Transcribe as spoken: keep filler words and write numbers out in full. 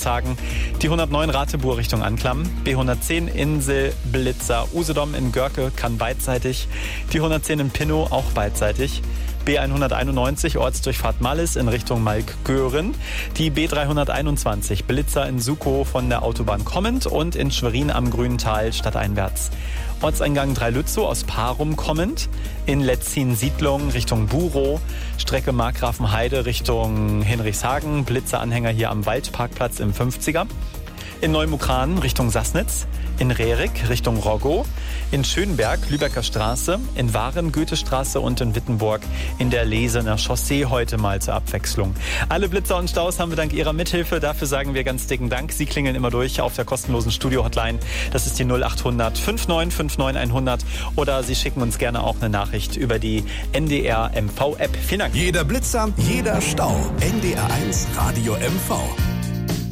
Tagen. Die hundertneun Ratebuhr Richtung Anklam, B hundertzehn Insel Blitzer Usedom in Görke kann beidseitig, die hundertzehn in Pinnow auch beidseitig. B hunderteinundneunzig Ortsdurchfahrt Mallis in Richtung Malk-Göhren, die B dreihunderteinundzwanzig Blitzer in Sukow von der Autobahn kommend und in Schwerin am Grüntal stadteinwärts. Ortseingang Dreilützow aus Parum kommend, in Letzin-Siedlung Richtung Burow, Strecke Markgrafenheide Richtung Hinrichshagen, Blitzeranhänger hier am Waldparkplatz im fünfziger. In Neumukran Richtung Sassnitz, in Rerik Richtung Roggow, in Schönberg Lübecker Straße, in Waren Goethestraße und in Wittenburg in der Lesener Chaussee heute mal zur Abwechslung. Alle Blitzer und Staus haben wir dank Ihrer Mithilfe. Dafür sagen wir ganz dicken Dank. Sie klingeln immer durch auf der kostenlosen Studio-Hotline. Das ist die null acht hundert fünfundneunzig neunundfünfzig hundert oder Sie schicken uns gerne auch eine Nachricht über die N D R M V-App. Vielen Dank. Jeder Blitzer, jeder Stau. N D R eins Radio M V.